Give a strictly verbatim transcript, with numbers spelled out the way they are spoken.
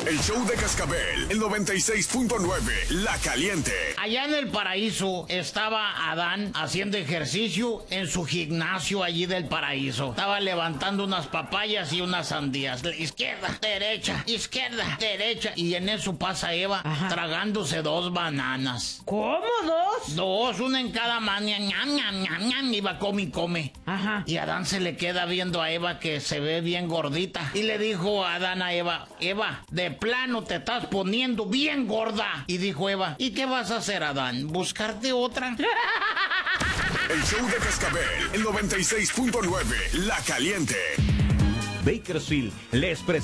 El show de Cascabel, el noventa y seis punto nueve, La Caliente. Allá en el paraíso estaba Adán haciendo ejercicio en su gimnasio allí del paraíso. Estaba levantando unas papayas y unas sandías. Izquierda, derecha, izquierda, derecha. Y en eso pasa Eva, ajá, tragándose dos bananas. ¿Cómo dos? Dos, una en cada mano. Ñam, ñam, ñam, ñam, iba come y come. Ajá. Y Adán se le queda viendo a Eva que se ve bien gordita. Y le dijo a Adán a Eva, Eva, de plano te estás poniendo bien gorda. Y dijo Eva, ¿y qué vas a hacer, Adán? ¿Buscarte otra? El show de Cascabel, el noventa y seis punto nueve, La Caliente. Bakersfield les presenta